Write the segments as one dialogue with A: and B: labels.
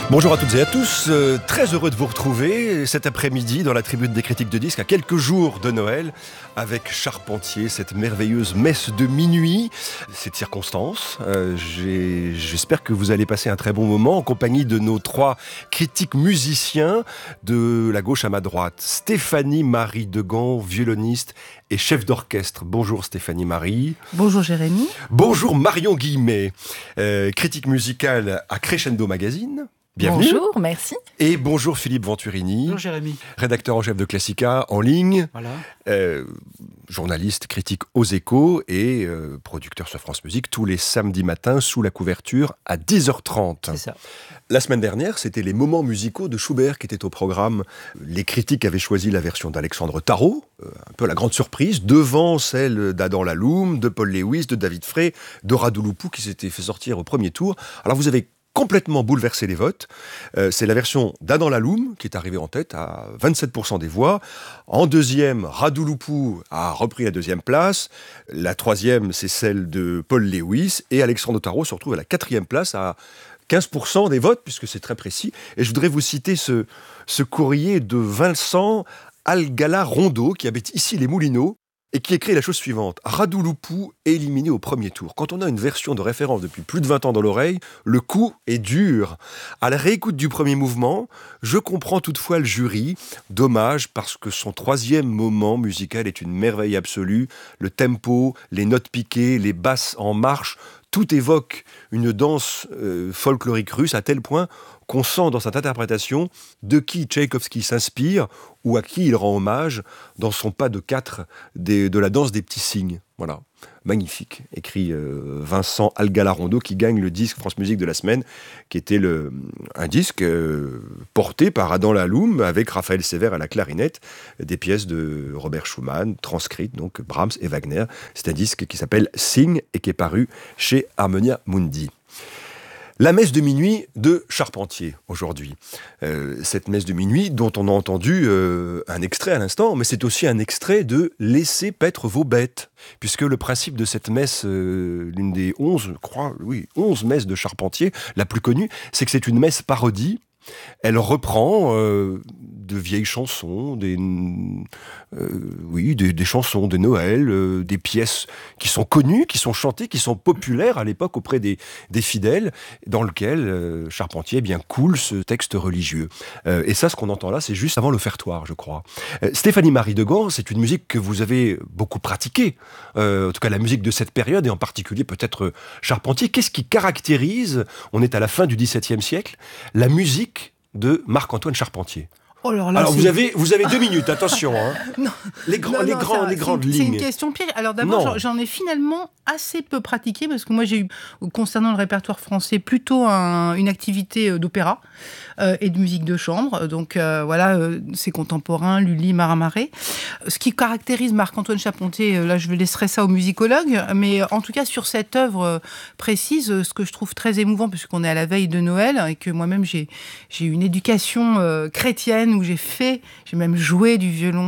A: Bonjour à toutes et à tous, très heureux de vous retrouver cet après-midi dans la tribune des critiques de disques à quelques jours de Noël avec Charpentier, cette merveilleuse messe de minuit, cette circonstance. J'espère que vous allez passer un très bon moment en compagnie de nos trois critiques musiciens de la gauche à ma droite. Stéphanie Marie Degan, violoniste et chef d'orchestre. Bonjour Stéphanie Marie.
B: Bonjour Jérémy.
A: Bonjour Marion Guillemet, critique musicale à Crescendo Magazine. Bienvenue.
B: Bonjour, merci.
A: Et bonjour Philippe Venturini.
C: Bonjour Jérémy.
A: Rédacteur en chef de Classica en ligne.
C: Voilà.
A: Journaliste, critique aux Échos et producteur sur France Musique tous les samedis matins sous la couverture à 10h30.
C: C'est ça.
A: La semaine dernière, c'était les moments musicaux de Schubert qui étaient au programme. Les critiques avaient choisi la version d'Alexandre Tarot, un peu la grande surprise, devant celle d'Adam Laloum, de Paul Lewis, de David Frey, de Radouloupou qui s'était fait sortir au premier tour. Alors vous avez complètement bouleversé les votes. C'est la version d'Adam Laloum qui est arrivée en tête à 27% des voix. En deuxième, Radouloupou a repris la deuxième place. La troisième, c'est celle de Paul Lewis. Et Alexandre Tarot se retrouve à la quatrième place à 15% des votes, puisque c'est très précis. Et je voudrais vous citer ce courrier de Vincent Algala-Rondeau, qui habite ici les Moulineaux, et qui écrit la chose suivante. Radouloupou éliminé au premier tour. Quand on a une version de référence depuis plus de 20 ans dans l'oreille, le coup est dur. À la réécoute du premier mouvement, je comprends toutefois le jury. Dommage, parce que son troisième moment musical est une merveille absolue. Le tempo, les notes piquées, les basses en marche, tout évoque une danse folklorique russe à tel point qu'on sent dans cette interprétation de qui Tchaïkovski s'inspire ou à qui il rend hommage dans son pas de 4 de la danse des petits cygnes. Voilà, magnifique, écrit Vincent Algala-Rondeau, qui gagne le disque France Musique de la semaine, qui était un disque porté par Adam Laloum avec Raphaël Sévère à la clarinette, des pièces de Robert Schumann, transcrites, donc Brahms et Wagner. C'est un disque qui s'appelle Cygne et qui est paru chez Harmonia Mundi. La messe de minuit de Charpentier, aujourd'hui. Cette messe de minuit dont on a entendu un extrait à l'instant, mais c'est aussi un extrait de « Laissez paître vos bêtes », puisque le principe de cette messe, l'une des 11 messes de Charpentier, la plus connue, c'est que c'est une messe parodie. Elle reprend de vieilles chansons, des chansons de Noël, des pièces qui sont connues, qui sont chantées, qui sont populaires à l'époque auprès des fidèles, dans lequel Charpentier coule ce texte religieux. Et ça, ce qu'on entend là, c'est juste avant l'offertoire, je crois. Stéphanie Marie Degan, c'est une musique que vous avez beaucoup pratiquée, en tout cas la musique de cette période, et en particulier peut-être Charpentier. Qu'est-ce qui caractérise, on est à la fin du XVIIe siècle, la musique de Marc-Antoine Charpentier?
B: Oh là,
A: alors vous avez 2 minutes, attention. Hein.
B: Non,
A: les grandes lignes.
B: C'est une question piège. Alors d'abord, j'en ai finalement assez peu pratiqué parce que moi j'ai eu, concernant le répertoire français, plutôt une activité d'opéra et de musique de chambre. Donc c'est contemporain, Lully, Maramaré. Ce qui caractérise Marc-Antoine Charpentier, là je laisserai ça aux musicologues, mais en tout cas sur cette œuvre précise, ce que je trouve très émouvant, puisqu'on est à la veille de Noël et que moi-même j'ai eu une éducation chrétienne où j'ai même joué du violon.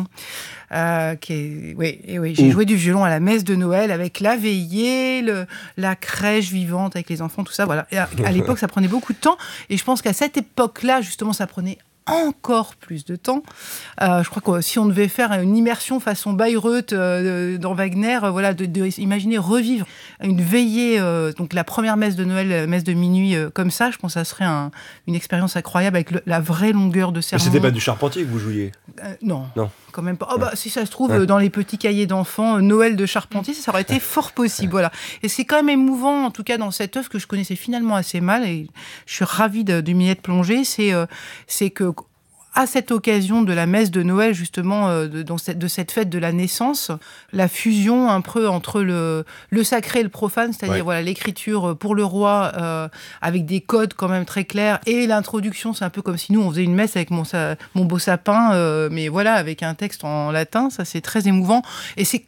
B: J'ai joué du violon à la messe de Noël avec la veillée, la crèche vivante avec les enfants, tout ça. Voilà. Et à l'époque, ça prenait beaucoup de temps. Et je pense qu'à cette époque-là, justement, ça prenait encore plus de temps. Je crois que si on devait faire une immersion façon Bayreuth dans Wagner, imaginer revivre une veillée, donc la première messe de Noël, messe de minuit comme ça, je pense que ça serait une expérience incroyable avec la vraie longueur de sermon.
A: Mais c'était pas du Charpentier que vous jouiez?
B: Non. Quand même pas. Si ça se trouve, dans les petits cahiers d'enfants, Noël de Charpentier, ça aurait été fort possible. Voilà. Et c'est quand même émouvant, en tout cas dans cette œuvre que je connaissais finalement assez mal, et je suis ravie de m'y être plongée, c'est que à cette occasion de la messe de Noël, justement, de cette fête de la naissance, la fusion un peu entre le sacré et le profane, c'est-à-dire l'écriture pour le roi, avec des codes quand même très clairs, et l'introduction, c'est un peu comme si nous, on faisait une messe avec mon beau sapin, mais voilà, avec un texte en latin, ça c'est très émouvant. Et c'est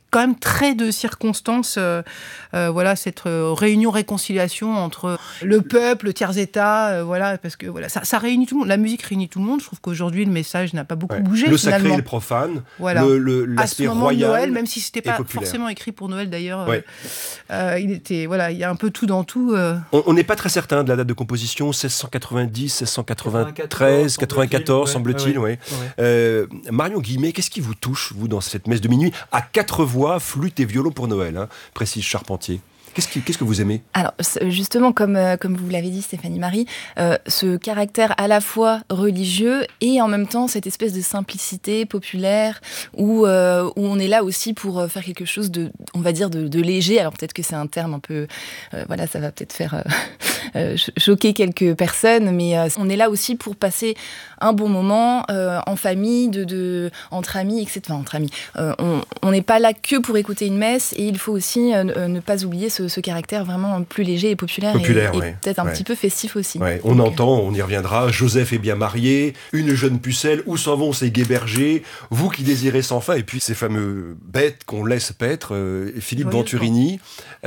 B: quand même très de circonstances, voilà, cette réunion-réconciliation entre le peuple, le tiers-état, voilà, parce que voilà, ça réunit tout le monde. La musique réunit tout le monde. Je trouve qu'aujourd'hui, le message n'a pas beaucoup bougé,
A: le
B: finalement.
A: sacré et le profane,
B: voilà.
A: L'aspect
B: à ce moment
A: royal
B: de Noël, même si c'était pas
A: populaire.
B: forcément écrit pour Noël d'ailleurs, voilà, il y a un peu tout dans tout.
A: On n'est pas très certain de la date de composition, 1690, 1693, 94, semble-t-il. Ouais. Marion Guillemette, qu'est-ce qui vous touche, vous, dans cette messe de minuit, à 4 voix, flûte et violon pour Noël, hein, précise Charpentier? Qu'est-ce que vous aimez ?
C: Alors, justement, comme vous l'avez dit, Stéphanie Marie, ce caractère à la fois religieux et en même temps cette espèce de simplicité populaire où on est là aussi pour faire quelque chose de, on va dire, de léger. Alors peut-être que c'est un terme un peu... voilà, ça va peut-être faire choquer quelques personnes, mais on est là aussi pour passer un bon moment en famille, entre amis, etc. Enfin, entre amis. On n'est pas là que pour écouter une messe et il faut aussi ne pas oublier ce caractère vraiment plus léger et populaire et peut-être un petit peu festif aussi.
A: Ouais. On y reviendra, Joseph est bien marié, une jeune pucelle, où s'en vont ces gai bergers, vous qui désirez sans fin, et puis ces fameux bêtes qu'on laisse paître, Philippe Venturini.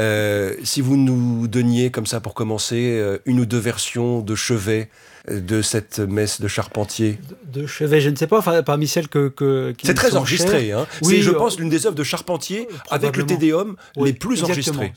A: Si vous nous donniez comme ça pour commencer une ou deux versions de chevet de cette messe de Charpentier.
D: De chevet, je ne sais pas, enfin, parmi celles qui
A: c'est très enregistré, hein.
D: Oui,
A: c'est, je pense, l'une des œuvres de Charpentier avec le Tédéum les plus enregistrées.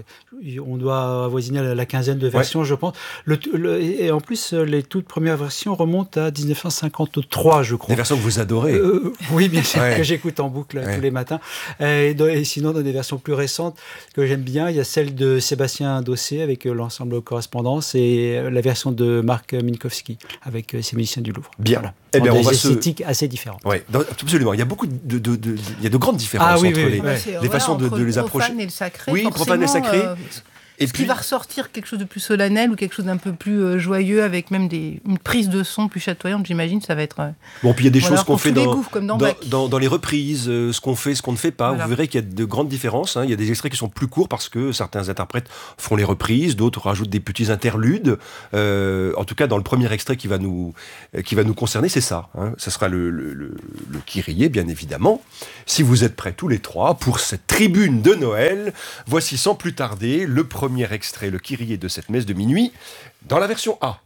D: On doit avoisiner la quinzaine de versions, je pense. Et en plus, les toutes premières versions remontent à 1953, je crois.
A: Des versions que vous adorez.
D: Oui, bien sûr, que j'écoute en boucle tous les matins. Et sinon, dans des versions plus récentes que j'aime bien, il y a celle de Sébastien Dossé avec l'ensemble Correspondance et la version de Marc Minkowski avec ses musiciens du Louvre.
A: Bien.
D: Voilà.
A: Eh bien, on
D: des
A: va
D: esthétiques assez différentes.
A: Oui, absolument. Il y a beaucoup il y a de grandes différences entre les façons de les approcher.
B: Profane et le sacré.
A: Oui, profane et le sacré.
B: Et puis, va ressortir quelque chose de plus solennel ou quelque chose d'un peu plus joyeux avec même une prise de son plus chatoyante, j'imagine, ça va être...
A: Bon, puis il y a des choses qu'on fait
B: dans
A: les reprises, ce qu'on fait, ce qu'on ne fait pas. Voilà. Vous verrez qu'il y a de grandes différences. Hein. Il y a des extraits qui sont plus courts parce que certains interprètes font les reprises, d'autres rajoutent des petits interludes. En tout cas, dans le premier extrait qui va nous concerner, c'est ça. Hein. Ça sera le Kyrie, bien évidemment. Si vous êtes prêts tous les trois pour cette tribune de Noël, voici sans plus tarder le premier extrait, le Kyrie de cette messe de minuit, dans la version A.